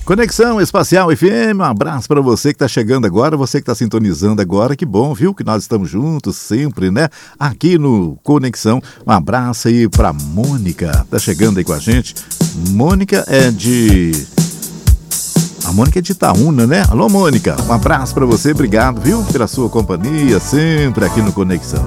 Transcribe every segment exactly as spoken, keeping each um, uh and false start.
Conexão Espacial F M, um abraço para você que está chegando agora, você que está sintonizando agora, que bom, viu, que nós estamos juntos sempre, né, aqui no Conexão. Um abraço aí para Mônica, tá chegando aí com a gente. Mônica é de... A Mônica é de Itaúna, né? Alô, Mônica, um abraço para você, obrigado, viu, pela sua companhia sempre aqui no Conexão.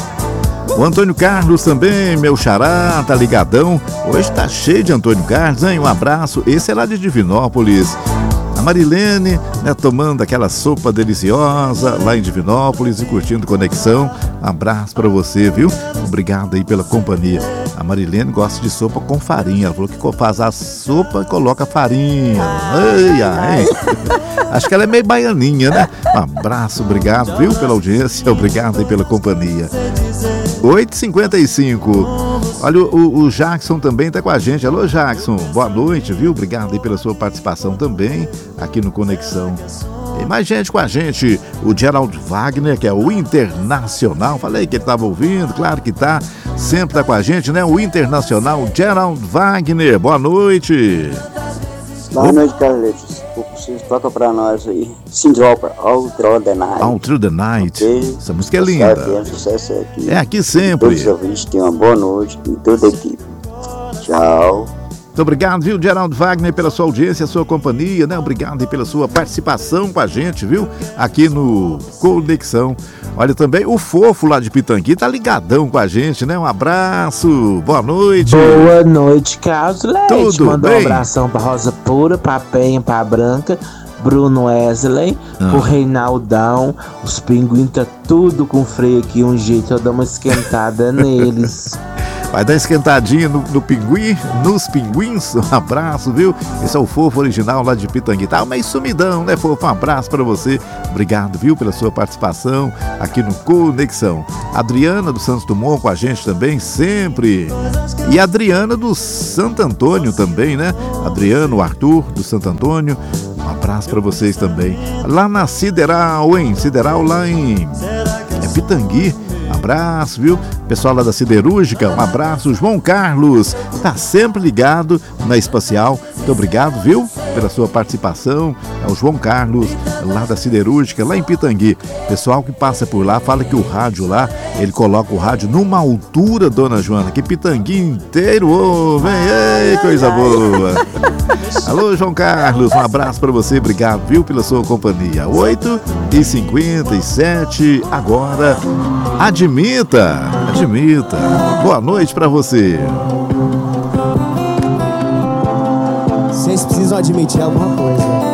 O Antônio Carlos também, meu xará, tá ligadão. Hoje tá cheio de Antônio Carlos, hein? Um abraço. Esse é lá de Divinópolis. A Marilene, né, tomando aquela sopa deliciosa lá em Divinópolis e curtindo Conexão. Um abraço pra você, viu? Obrigado aí pela companhia. A Marilene gosta de sopa com farinha. Ela falou que faz a sopa e coloca farinha. Ai, ai. Acho que ela é meio baianinha, né? Um abraço, obrigado, viu, pela audiência. Obrigado aí pela companhia. oito e cinquenta e cinco. Olha, o, o Jackson também tá com a gente. Alô, Jackson, boa noite, viu? Obrigado aí pela sua participação também aqui no Conexão. Tem mais gente com a gente. O Gerald Wagner, que é o Internacional. Falei que ele tava ouvindo, claro que tá. Sempre tá com a gente, né? O Internacional Gerald Wagner. Boa noite. Boa noite, Carletos. Vocês tocam pra nós aí. Sindropa, All Through the Night. All Through the Night. Okay. Essa música é linda. É, sucesso aqui. É aqui sempre. Todos os ouvintes tenham uma boa noite e toda a equipe. Tchau. Muito obrigado, viu, Geraldo Wagner, pela sua audiência, sua companhia, né? Obrigado aí pela sua participação com a gente, viu? Aqui no Conexão. Olha também, o Fofo lá de Pitangui tá ligadão com a gente, né? Um abraço, boa noite. Boa noite, Carlos Leite. Tudo Mandou bem? Um abração pra Rosa Pura, pra Penha, pra Branca, Bruno Wesley, Ah. pro Reinaldão. Os pinguins tá tudo com freio aqui, um jeito eu dar uma esquentada neles. Vai dar esquentadinha no, no pinguim, nos pinguins, um abraço, viu? Esse é o Fofo original lá de Pitangui. Tá meio sumidão, né, Fofo? Um abraço pra você. Obrigado, viu, pela sua participação aqui no Conexão. Adriana do Santos Dumont com a gente também, sempre. E a Adriana do Santo Antônio também, né? Adriano, o Arthur do Santo Antônio. Um abraço pra vocês também. Lá na Sideral, hein? Sideral lá em é Pitangui. Abraço, viu? Pessoal lá da Siderúrgica, um abraço. João Carlos, tá sempre ligado na Espacial. Muito obrigado, viu? Pela sua participação. É o João Carlos, lá da Siderúrgica, lá em Pitangui. Pessoal que passa por lá, fala que o rádio lá, ele coloca o rádio numa altura, dona Joana, que Pitangui inteiro ouve, hein? Ei, coisa boa. Alô, João Carlos, um abraço pra você, obrigado, viu, pela sua companhia. oito e cinquenta e sete, agora, admita, admita. Boa noite pra você. Vocês precisam admitir alguma coisa.